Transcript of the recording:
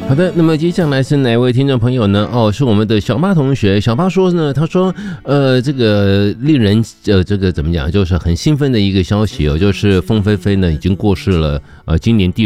好的，那么接下来是哪位听众朋友呢？是我们的小八同学。小八说呢，他说，这个令人这个怎么讲，就是很兴奋的一个消息哦，就是凤飞飞呢已经过世了，今年第